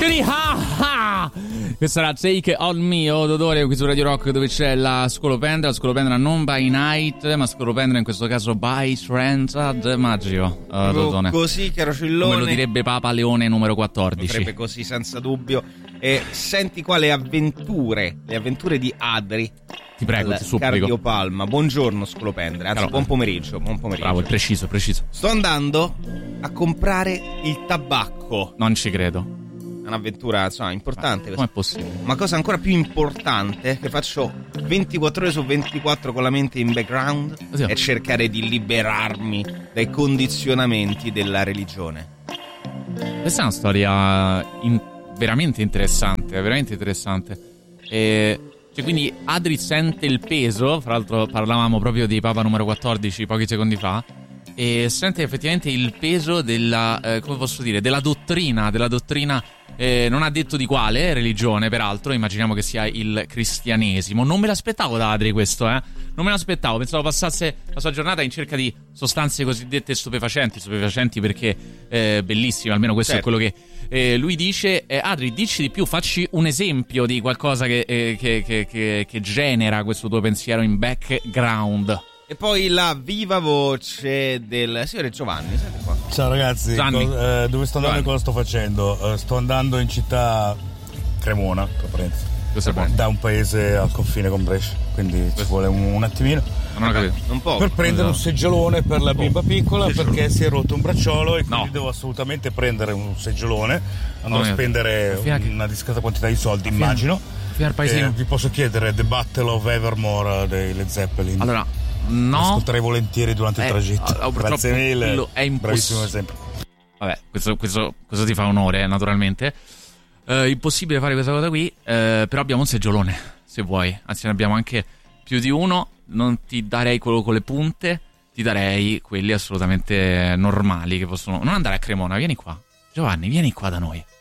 Quindi questa era Take On Me, Dodore, qui su Radio Rock, dove c'è la Scolopendra. La Scolopendra non by night, ma Scolopendra in questo caso by Strength Maggio, Dodone. Così, caro Cillone, come lo direbbe Papa Leone numero 14. Potrebbe così, senza dubbio. E senti qua le avventure di Adri. Ti prego, ti supplico. Cardiopalma. Buongiorno Scolopendra, anzi buon pomeriggio. Bravo, preciso. Sto andando a comprare il tabacco. Non ci credo. È un'avventura, insomma, importante. Com'è possibile? Ma cosa ancora più importante è che faccio 24 ore su 24 con la mente in background e cercare di liberarmi dai condizionamenti della religione. Questa è una storia veramente interessante, Cioè, quindi Adri sente il peso, fra l'altro parlavamo proprio di Papa numero 14 pochi secondi fa, e sente effettivamente il peso della, come posso dire, della dottrina, non ha detto di quale religione, peraltro, immaginiamo che sia il cristianesimo. Non me l'aspettavo da Adri questo, non me l'aspettavo, pensavo passasse la sua giornata in cerca di sostanze cosiddette stupefacenti perché bellissime, almeno questo è quello che lui dice. Adri, dici di più, facci un esempio di qualcosa che genera questo tuo pensiero in background. E poi la viva voce del signore Giovanni. Senti qua. Ciao ragazzi, dove sto andando e cosa sto facendo? Sto andando in città Cremona, da un paese al confine con Brescia, quindi ci vuole un attimino. Non ho capito. Un po'. Per prendere un seggiolone per la bimba piccola, perché si è rotto un bracciolo e quindi devo assolutamente prendere un seggiolone. Andrò a spendere una discreta quantità di soldi, immagino. Vi posso chiedere The Battle of Evermore dei Led Zeppelin? Allora, no. Ascolterei volentieri durante il tragitto. Grazie mille. È bravissimo esempio. Vabbè, questo ti fa onore, naturalmente. Impossibile fare questa cosa qui, però abbiamo un seggiolone, se vuoi. Anzi, ne abbiamo anche più di uno. Non ti darei quello con le punte, ti darei quelli assolutamente normali che possono. Non andare a Cremona, vieni qua. Giovanni, vieni qua da noi.